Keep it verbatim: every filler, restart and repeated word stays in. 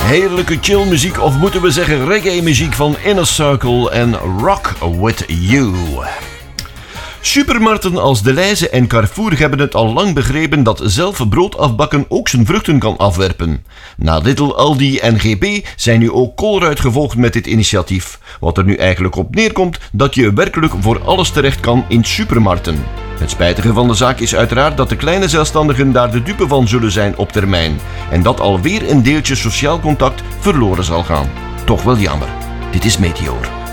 Heerlijke chillmuziek, of moeten we zeggen reggae muziek van Inner Circle en Rock With You. Supermarkten als Delhaize en Carrefour hebben het al lang begrepen dat zelf brood afbakken ook zijn vruchten kan afwerpen. Na Lidl, Aldi en G B zijn nu ook Colruyt gevolgd met dit initiatief. Wat er nu eigenlijk op neerkomt dat je werkelijk voor alles terecht kan in supermarkten. Het spijtige van de zaak is uiteraard dat de kleine zelfstandigen daar de dupe van zullen zijn op termijn. En dat alweer een deeltje sociaal contact verloren zal gaan. Toch wel jammer. Dit is Meteor.